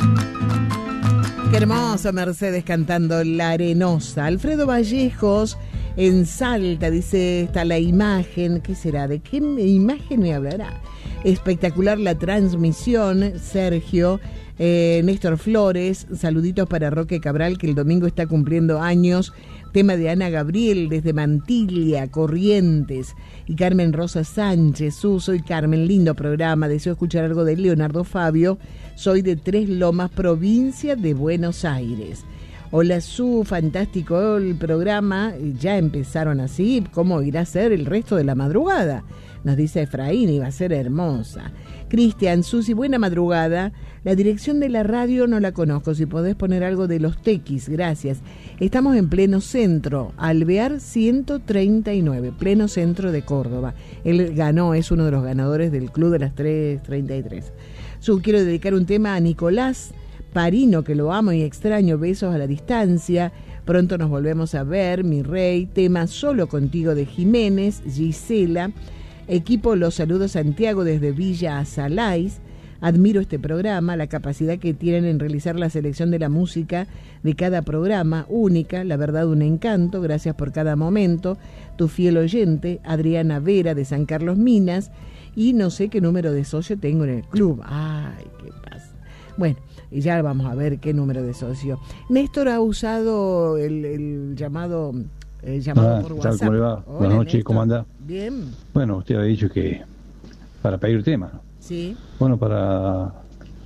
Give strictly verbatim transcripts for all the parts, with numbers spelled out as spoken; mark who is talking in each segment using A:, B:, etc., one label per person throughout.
A: Qué hermoso Mercedes cantando La Arenosa. Alfredo Vallejos en Salta dice, está la imagen, ¿qué será? ¿De qué imagen me hablará? Espectacular la transmisión, Sergio. Eh, Néstor Flores, saluditos para Roque Cabral, que el domingo está cumpliendo años. Tema de Ana Gabriel desde Mantilla, Corrientes. Y Carmen Rosa Sánchez, Su, soy Carmen, lindo programa. Deseo escuchar algo de Leonardo Fabio. Soy de Tres Lomas, provincia de Buenos Aires. Hola Su, fantástico el programa. Ya empezaron así. ¿Cómo irá a ser el resto de la madrugada? Nos dice Efraín, y va a ser hermosa. Cristian, Susi, buena madrugada. La dirección de la radio no la conozco. Si podés poner algo de los tequis, gracias. Estamos en pleno centro, Alvear ciento treinta y nueve, pleno centro de Córdoba. Él ganó, es uno de los ganadores del Club de las tres treinta y tres. Su, quiero dedicar un tema a Nicolás Parino, que lo amo y extraño. Besos a la distancia. Pronto nos volvemos a ver, mi rey. Tema Solo Contigo de Jiménez, Gisela. Equipo, los saludos Santiago desde Villa Azalais. Admiro este programa, la capacidad que tienen en realizar la selección de la música de cada programa, única, la verdad un encanto, gracias por cada momento. Tu fiel oyente, Adriana Vera de San Carlos Minas, y no sé qué número de socio tengo en el club. Ay, qué pasa. Bueno, y ya vamos a ver qué número de socio. Néstor ha usado el, el llamado... Eh, llamado
B: ah,
A: por
B: tal,
A: WhatsApp.
B: ¿cómo le va?
A: Hola,
B: Buenas noches,
A: Néstor.
B: ¿cómo anda?
A: Bien.
B: Bueno, usted había dicho que para pedir tema.
A: Sí.
B: Bueno, para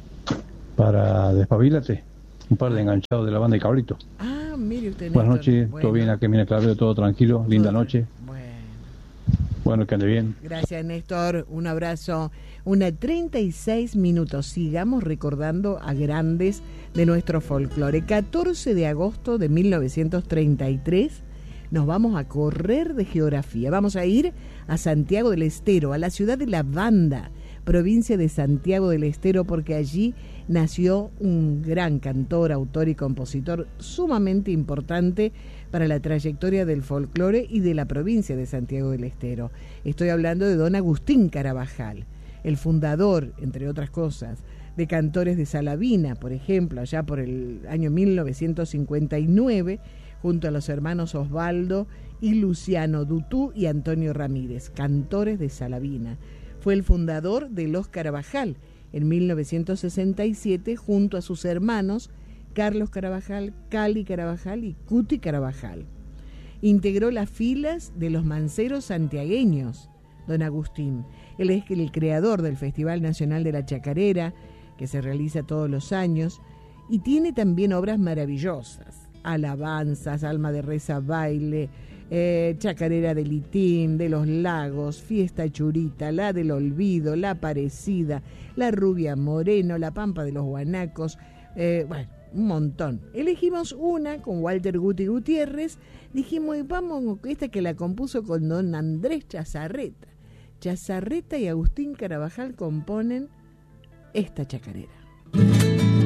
B: para Despabilate, un par de enganchados de la banda de Cabrito.
A: Ah, mire usted, Néstor.
B: Buenas noches,
A: Bueno.
B: todo bien, aquí viene Claudio, todo tranquilo, linda
A: Todo
B: noche.
A: Bueno.
B: Bueno, que ande bien.
A: Gracias, Néstor. Un abrazo. Una treinta y seis minutos. Sigamos recordando a grandes de nuestro folclore. catorce de agosto de mil novecientos treinta y tres. Nos vamos a correr de geografía. Vamos a ir a Santiago del Estero, a la ciudad de La Banda, provincia de Santiago del Estero, porque allí nació un gran cantor, autor y compositor sumamente importante para la trayectoria del folclore y de la provincia de Santiago del Estero. Estoy hablando de don Agustín Carabajal, el fundador, entre otras cosas, de Cantores de Salavina, por ejemplo, allá por el año mil novecientos cincuenta y nueve, junto a los hermanos Osvaldo y Luciano Dutú y Antonio Ramírez, Cantores de Salavina. Fue el fundador de Los Carabajal en mil novecientos sesenta y siete, junto a sus hermanos Carlos Carabajal, Cali Carabajal y Cuti Carabajal. Integró las filas de los manceros santiagueños, don Agustín. Él es el creador del Festival Nacional de la Chacarera, que se realiza todos los años, y tiene también obras maravillosas. Alabanzas, Alma de Reza Baile, eh, Chacarera de Litín, de los Lagos, Fiesta Churita, La del Olvido, La Parecida, La Rubia Moreno, La Pampa de los Guanacos, eh, bueno, un montón. Elegimos una con Walter Guti Gutiérrez, dijimos, vamos, esta que la compuso con don Andrés Chazarreta. Chazarreta y Agustín Carabajal componen esta chacarera.